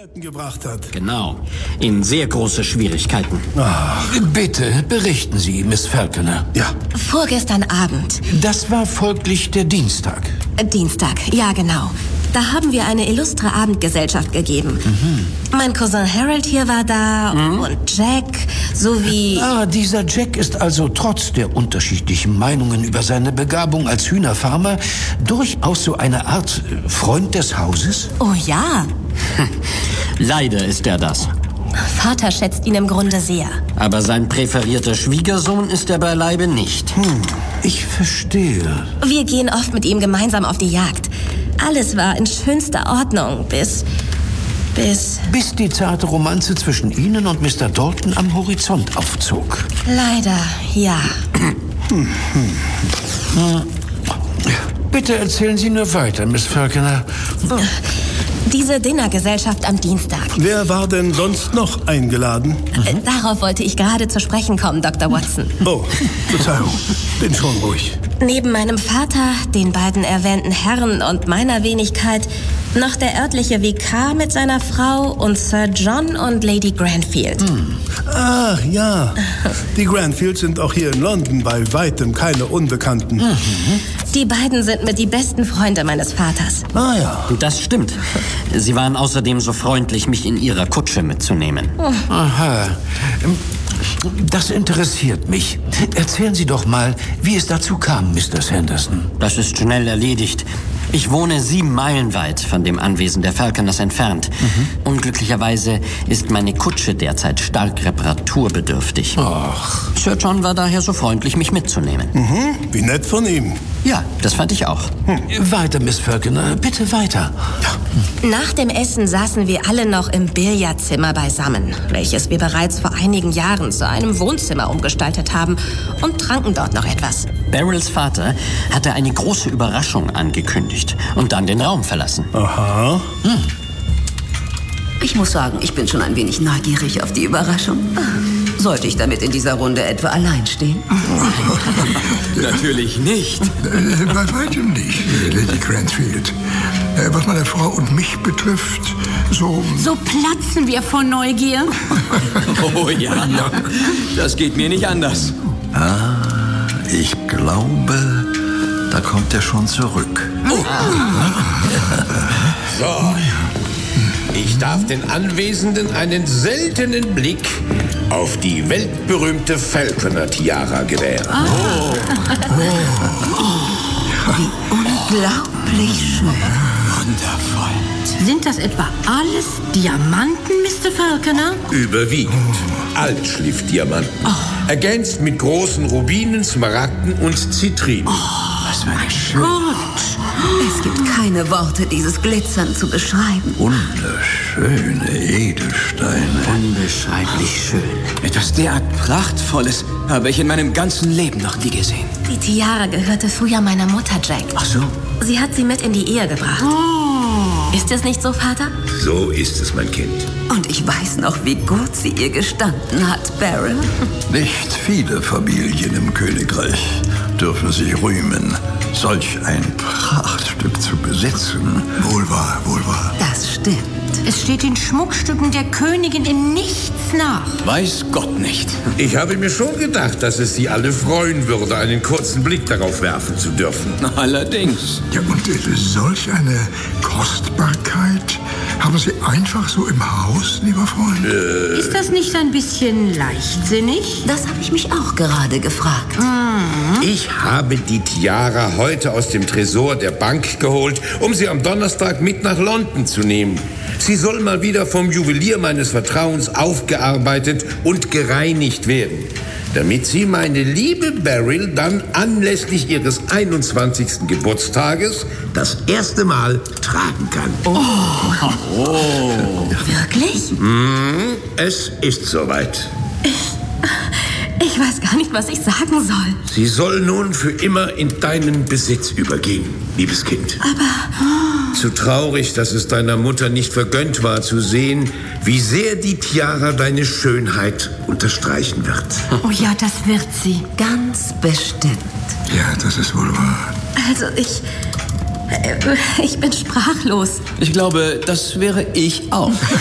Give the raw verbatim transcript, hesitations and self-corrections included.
gebracht hat. Genau. In sehr große Schwierigkeiten. Ach, bitte berichten Sie, Miss Falconer. Ja. Vorgestern Abend. Das war folglich der Dienstag. Äh, Dienstag, ja genau. Da haben wir eine illustre Abendgesellschaft gegeben. Mhm. Mein Cousin Harold hier war da mhm. und Jack, sowie... Ah, dieser Jack ist also trotz der unterschiedlichen Meinungen über seine Begabung als Hühnerfarmer durchaus so eine Art Freund des Hauses? Oh ja. Leider ist er das. Vater schätzt ihn im Grunde sehr. Aber sein präferierter Schwiegersohn ist er beileibe nicht. Hm, ich verstehe. Wir gehen oft mit ihm gemeinsam auf die Jagd. Alles war in schönster Ordnung, bis... bis... Bis die zarte Romanze zwischen Ihnen und Mister Dalton am Horizont aufzog. Leider, ja. Hm, hm. Bitte erzählen Sie nur weiter, Miss Falconer. Diese Dinnergesellschaft am Dienstag. Wer war denn sonst noch eingeladen? Mhm. Darauf wollte ich gerade zu sprechen kommen, Doktor Watson. Oh, Verzeihung. Bin schon ruhig. Neben meinem Vater, den beiden erwähnten Herren und meiner Wenigkeit noch der örtliche Vikar mit seiner Frau und Sir John und Lady Granfield. Hm. Ach ja, die Granfields sind auch hier in London bei weitem keine Unbekannten. Mhm. Die beiden sind mit die besten Freunde meines Vaters. Ah ja. Das stimmt. Sie waren außerdem so freundlich, mich in ihrer Kutsche mitzunehmen. Oh. Aha. Das interessiert mich. Erzählen Sie doch mal, wie es dazu kam, Mister Sanderson. Das ist schnell erledigt. Ich wohne sieben Meilen weit von dem Anwesen der Falconers entfernt. Mhm. Unglücklicherweise ist meine Kutsche derzeit stark reparaturbedürftig. Ach. Sir John war daher so freundlich, mich mitzunehmen. Mhm. Wie nett von ihm. Ja, das fand ich auch. Hm. Weiter, Miss Falconer, bitte weiter. Ja. Nach dem Essen saßen wir alle noch im Billardzimmer beisammen, welches wir bereits vor einigen Jahren zu einem Wohnzimmer umgestaltet haben, und tranken dort noch etwas. Beryls Vater hatte eine große Überraschung angekündigt und dann den Raum verlassen. Aha. Hm. Ich muss sagen, ich bin schon ein wenig neugierig auf die Überraschung. Sollte ich damit in dieser Runde etwa allein stehen? Natürlich nicht. Äh, bei weitem nicht, Lady Granfield. Äh, was meine Frau und mich betrifft, so... So platzen wir vor Neugier. Oh ja, das geht mir nicht anders. Ah, ich glaube, da kommt er schon zurück. Oh. So. Ich darf den Anwesenden einen seltenen Blick auf die weltberühmte Falconer-Tiara gewähren. Ah. Oh. Oh. Wie unglaublich schön. Wundervoll. Sind das etwa alles Diamanten, Mister Falconer? Überwiegend. Altschliffdiamanten. Oh. Ergänzt mit großen Rubinen, Smaragden und Zitrinen. Oh, was für eine schöne Gott. Es gibt keine Worte, dieses Glitzern zu beschreiben. Wunderschöne Edelsteine. Unbeschreiblich schön. Etwas derart Prachtvolles habe ich in meinem ganzen Leben noch nie gesehen. Die Tiara gehörte früher meiner Mutter, Jack. Ach so. Sie hat sie mit in die Ehe gebracht. Oh. Ist es nicht so, Vater? So ist es, mein Kind. Und ich weiß noch, wie gut sie ihr gestanden hat, Beryl. Nicht viele Familien im Königreich dürfen sich rühmen, solch ein Prachtstück zu besitzen. Wohl wahr, wohl wahr. Das stimmt. Es steht den Schmuckstücken der Königin in nichts nach. Weiß Gott nicht. Ich habe mir schon gedacht, dass es Sie alle freuen würde, einen kurzen Blick darauf werfen zu dürfen. Allerdings. Ja, und äh, solch eine Kostbarkeit haben Sie einfach so im Haus, lieber Freund? Äh. Ist das nicht ein bisschen leichtsinnig? Das habe ich mich auch gerade gefragt. Mhm. Ich habe die Tiara heute aus dem Tresor der Bank geholt, um sie am Donnerstag mit nach London zu nehmen. Sie soll mal wieder vom Juwelier meines Vertrauens aufgearbeitet und gereinigt werden, damit sie meine liebe Beryl dann anlässlich ihres einundzwanzigsten Geburtstages das erste Mal tragen kann. Oh. Oh. Wirklich? Mm, es ist soweit. Ich, ich weiß gar nicht, was ich sagen soll. Sie soll nun für immer in deinen Besitz übergehen, liebes Kind. Aber... Zu traurig, dass es deiner Mutter nicht vergönnt war, zu sehen, wie sehr die Tiara deine Schönheit unterstreichen wird. Oh ja, das wird sie. Ganz bestimmt. Ja, das ist wohl wahr. Also ich... Ich bin sprachlos. Ich glaube, das wäre ich auch.